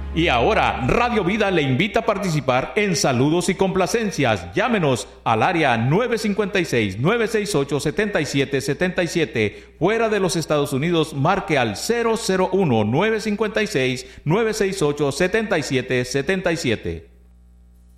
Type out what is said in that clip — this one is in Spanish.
Y ahora, Radio Vida le invita a participar en saludos y complacencias. Llámenos al área 956-968-7777. Fuera de los Estados Unidos, marque al 001-956-968-7777.